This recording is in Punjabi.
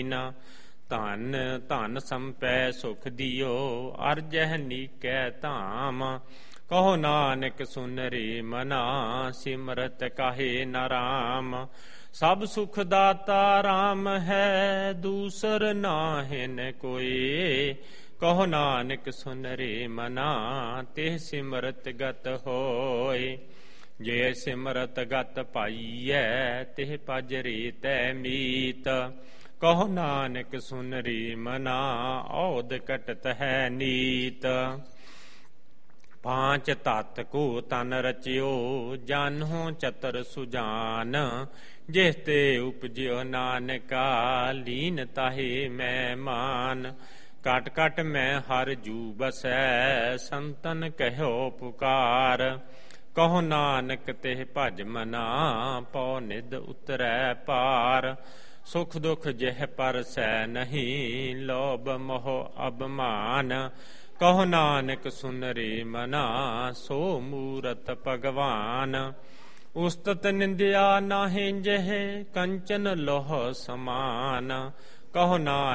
ਧਨ ਧਨ ਸੰਪੈ ਸੁਖ ਦਿਓ ਅਰਜਹਿ ਨੀਕੈ ਧਾਮ। ਕਹੋ ਨਾਨਕ ਸੁਨ ਰੇ ਮਨਾ ਸਿਮਰਤ ਕਾਹੇ ਨ ਰਾਮ। ਸਭ ਸੁਖ ਦਾਤਾ ਰਾਮ ਹੈ ਦੂਸਰ ਨਾਹਿਨ ਕੋਇ। ਕਹੋ ਨਾਨਕ ਸੁਨ ਰੇ ਮਨਾ ਤਿਹ ਸਿਮਰਤ ਗਤ ਹੋਇ। ਜੇ ਸਿਮਰਤ ਗਤ ਪਾਈਐ ਤਿਹ ਭਜ ਰੇ ਤੈ ਮੀਤ। ਕਹੋ ਨਾਨਕ ਸੁਨ ਰੇ ਮਨਾ ਔਧ ਕਟਤ ਹੈ ਨੀਤ। ਪਾਂਚ ਤਤ ਕੋ ਤਨ ਰਚਿਓ ਜਾਨਹੁ ਚਤਰ ਸੁਜਾਨ। ਜਿਸ ਤੇ ਉਪਜਿਓ ਨਾਨਕਾ ਲੀਨ ਤਾਹੇ ਮੈਂ ਮਾਨ। ਕਟ ਕਟ ਮੈਂ ਹਰ ਜੂ ਬਸੈ ਸੰਤਨ ਕਹਿਓ ਪੁਕਾਰ। ਕਹੋ ਨਾਨਕ ਤਿਹ ਭਜ ਮਨਾ ਪਉ ਨਿਧ ਉਤਰੈ ਪਾਰ। ਸੁਖ ਦੁਖ ਜਿਹ ਪਰਸੈ ਨਹੀਂ ਲੋਭ ਮੋਹ ਅਭਮਾਨ। ਕਹੋ ਨਾਨਕ ਸੁਨ ਰੇ ਮਨਾ ਸੋ ਮੂਰਤ ਭਗਵਾਨ। ਉਸਤਤ ਨਿੰਦਿਆ ਨਾਹਿ ਜਹ ਕੰਚਨ ਲੋਹ ਸਮਾਨ। ਕਹੋ ਨਾਨਕ